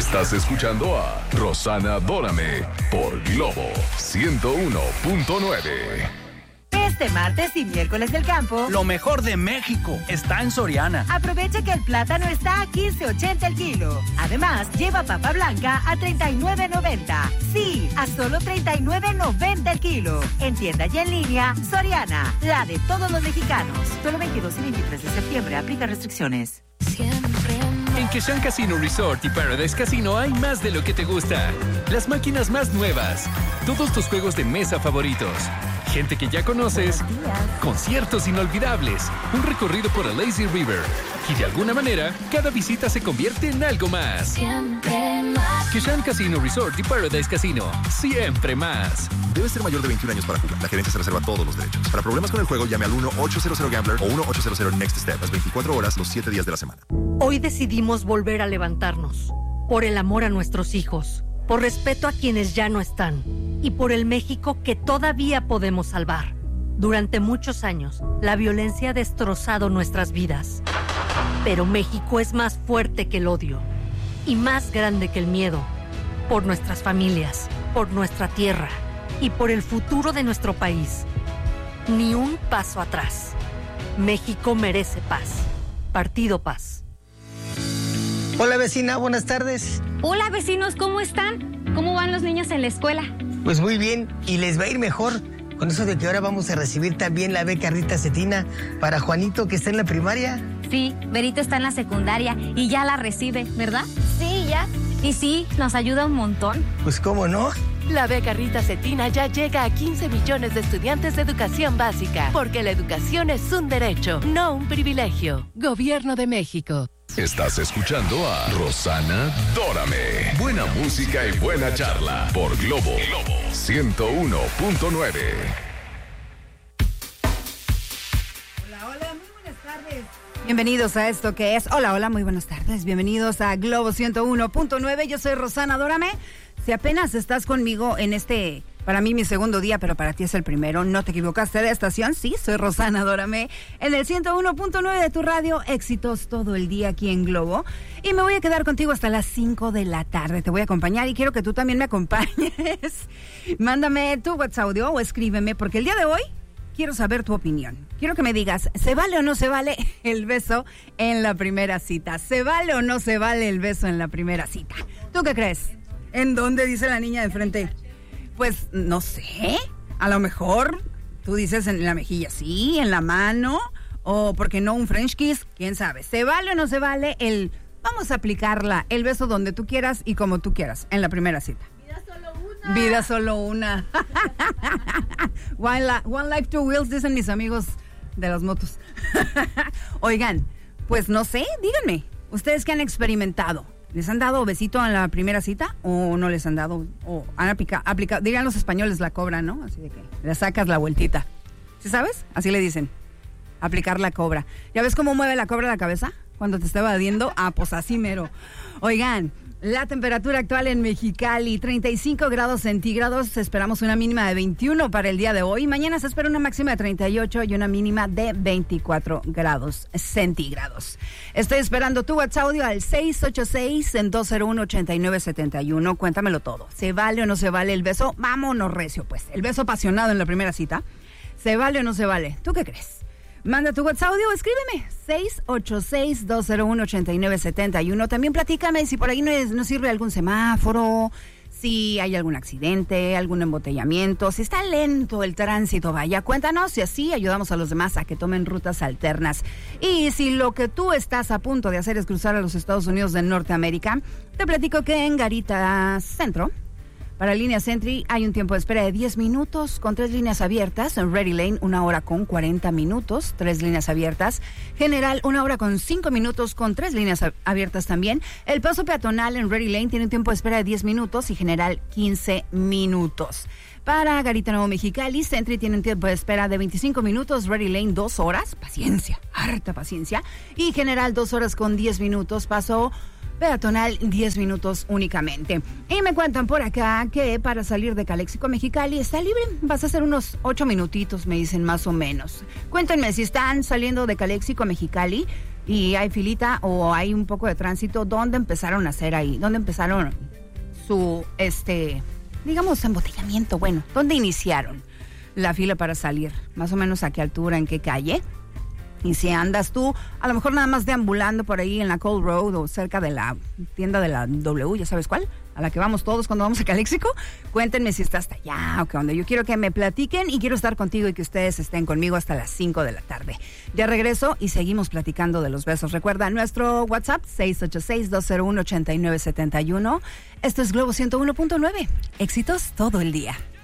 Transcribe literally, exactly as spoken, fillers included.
Estás escuchando a Rosana Dórame por Globo ciento uno punto nueve. Este martes y miércoles del campo, lo mejor de México está en Soriana. Aprovecha que el plátano está a quince ochenta el kilo. Además, lleva papa blanca a treinta y nueve noventa. Sí, a solo treinta y nueve noventa el kilo. En tienda y en línea, Soriana, la de todos los mexicanos. Solo veintidós y veintitrés de septiembre, aplica restricciones. Siempre más. En Keshan Casino Resort y Paradise Casino hay más de lo que te gusta. Las máquinas más nuevas, todos tus juegos de mesa favoritos, gente que ya conoces, conciertos inolvidables, un recorrido por el Lazy River. Y de alguna manera, cada visita se convierte en algo más. Siempre más. Keshan Casino Resort y Paradise Casino. Siempre más. Debes ser mayor de veintiún años para jugar. La gerencia se reserva todos los derechos. Para problemas con el juego, llame al uno ochocientos Gambler o uno ochocientos Next Step. Las veinticuatro horas, los siete días de la semana. Hoy decidimos volver a levantarnos. Por el amor a nuestros hijos. Por respeto a quienes ya no están. Y por el México que todavía podemos salvar. Durante muchos años, la violencia ha destrozado nuestras vidas. Pero México es más fuerte que el odio. Y más grande que el miedo. Por nuestras familias. Por nuestra tierra. Y por el futuro de nuestro país. Ni un paso atrás. México merece paz. Partido Paz. Hola vecina, buenas tardes. Hola vecinos, ¿cómo están? ¿Cómo van los niños en la escuela? Pues muy bien, y les va a ir mejor con eso de que ahora vamos a recibir también la beca Rita Cetina para Juanito, que está en la primaria. Sí, Berito está en la secundaria y ya la recibe, ¿verdad? Sí, ya. Y sí, nos ayuda un montón. Pues cómo no. La beca Rita Cetina ya llega a quince millones de estudiantes de educación básica, porque la educación es un derecho, no un privilegio. Gobierno de México. Estás escuchando a Rosana Dórame. Buena música y buena charla por Globo ciento uno punto nueve. Hola, hola, muy buenas tardes. Bienvenidos a esto que es... Hola, hola, muy buenas tardes. Bienvenidos a Globo ciento uno punto nueve. Yo soy Rosana Dórame. Si apenas estás conmigo en este... Para mí mi segundo día, pero para ti es el primero. No te equivocaste de estación. Sí, soy Rosana Dórame. En el ciento uno punto nueve de tu radio. Éxitos todo el día aquí en Globo. Y me voy a quedar contigo hasta las cinco de la tarde. Te voy a acompañar y quiero que tú también me acompañes. Mándame tu WhatsApp audio o escríbeme, porque el día de hoy quiero saber tu opinión. Quiero que me digas, ¿se vale o no se vale el beso en la primera cita? ¿Se vale o no se vale el beso en la primera cita? ¿Tú qué crees? ¿En dónde dice la niña de frente? Pues, no sé, a lo mejor tú dices en la mejilla, sí, en la mano, o porque no un French kiss, quién sabe. ¿Se vale o no se vale el, vamos a aplicarla, el beso donde tú quieras y como tú quieras, en la primera cita? Vida solo una. Vida solo una. one, la, one life, two wheels, dicen mis amigos de las motos. Oigan, pues no sé, díganme, ¿ustedes qué han experimentado? ¿Les han dado besito en la primera cita o no les han dado? O han aplicado, aplica, dirían los españoles, la cobra, ¿no? Así de que le sacas la vueltita. ¿Sí sabes? Así le dicen. Aplicar la cobra. ¿Ya ves cómo mueve la cobra la cabeza cuando te está evadiendo? Ah, pues así mero. Oigan, la temperatura actual en Mexicali, treinta y cinco grados centígrados. Esperamos una mínima de veintiuno para el día de hoy. Mañana se espera una máxima de treinta y ocho y una mínima de veinticuatro grados centígrados. Estoy esperando tu WhatsApp audio al seis ocho seis, dos cero uno, ocho nueve siete uno. Cuéntamelo todo. ¿Se vale o no se vale el beso? Vámonos recio, pues. El beso apasionado en la primera cita. ¿Se vale o no se vale? ¿Tú qué crees? Manda tu WhatsApp audio o escríbeme seis ocho seis, dos cero uno, ocho nueve siete uno. También platícame si por ahí no, es, no sirve algún semáforo, si hay algún accidente, algún embotellamiento, si está lento el tránsito, vaya, cuéntanos y así ayudamos a los demás a que tomen rutas alternas. Y si lo que tú estás a punto de hacer es cruzar a los Estados Unidos de Norteamérica, te platico que en Garita Centro, para línea Sentry hay un tiempo de espera de diez minutos con tres líneas abiertas. En Ready Lane, una hora con cuarenta minutos, tres líneas abiertas. General, una hora con cinco minutos con tres líneas abiertas también. El paso peatonal en Ready Lane tiene un tiempo de espera de diez minutos y General quince minutos. Para Garita Nuevo Mexicali, Sentry tiene un tiempo de espera de veinticinco minutos, Ready Lane dos horas, paciencia, harta paciencia. Y General dos horas con diez minutos, paso peatonal diez minutos únicamente. Y me cuentan por acá que para salir de Calexico a Mexicali está libre. Vas a hacer unos ocho minutitos, me dicen más o menos. Cuéntenme si están saliendo de Calexico a Mexicali. y hay filita o hay un poco de tránsito, ¿dónde empezaron a hacer ahí? ¿Dónde empezaron su, este, digamos, embotellamiento? Bueno, ¿dónde iniciaron la fila para salir? Más o menos a qué altura, en qué calle. Y si andas tú, a lo mejor nada más deambulando por ahí en la Cold Road o cerca de la tienda de la W, ya sabes cuál, a la que vamos todos cuando vamos a Caléxico, cuéntenme si está hasta allá o qué onda. Yo quiero que me platiquen y quiero estar contigo y que ustedes estén conmigo hasta las cinco de la tarde. Ya regreso y seguimos platicando de los besos. Recuerda nuestro WhatsApp seis ocho seis, dos cero uno, ocho nueve siete uno. Esto es Globo ciento uno punto nueve. Éxitos todo el día.